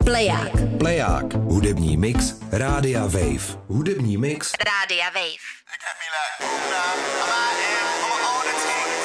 Pleják. Pleják. Hudební mix Rádia Wave. Hudební mix Rádia Wave. Ik heb mijn naam, maar en om mijn oude ting.